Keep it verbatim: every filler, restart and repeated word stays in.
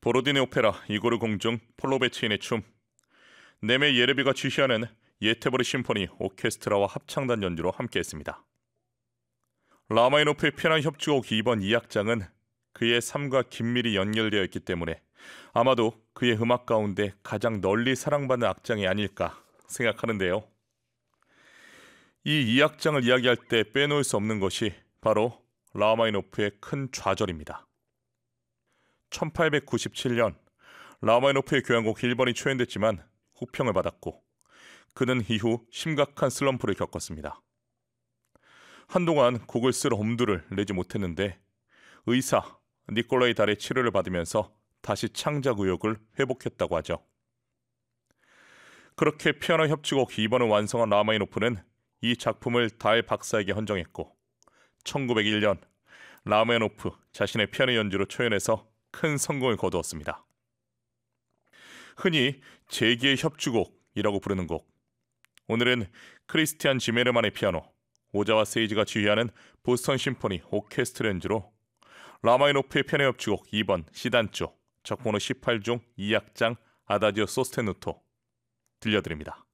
보로디네 오페라 이고르 공중 폴로베치인의 춤, 네메 예레비가 지휘하는 예테보리 심포니 오케스트라와 합창단 연주로 함께했습니다. 라마니노프의 피아노 협주곡 이 번 이 악장은 그의 삶과 긴밀히 연결되어 있기 때문에 아마도 그의 음악 가운데 가장 널리 사랑받는 악장이 아닐까 생각하는데요. 이 이 악장을 이야기할 때 빼놓을 수 없는 것이 바로 라마니노프의 큰 좌절입니다. 천팔백구십칠 년 라마니노프의 교향곡 일 번이 초연됐지만 후평을 받았고 그는 이후 심각한 슬럼프를 겪었습니다. 한동안 곡을 쓸 엄두를 내지 못했는데 의사 니콜라이 달의 치료를 받으면서 다시 창작 의욕을 회복했다고 하죠. 그렇게 피아노 협주곡 이 번을 완성한 라마니노프는 이 작품을 달 박사에게 헌정했고 천구백일 년 라마니노프 자신의 피아노 연주로 초연해서 큰 성공을 거두었습니다. 흔히 제기의 협주곡이라고 부르는 곡, 오늘은 크리스티안 지메르만의 피아노, 오자와 세이지가 지휘하는 보스턴 심포니 오케스트라 연주로 라마니노프의 피아노 협주곡 이 번 시단조 작품번호 십팔 중 이 악장 아다지오 소스테누토 들려드립니다.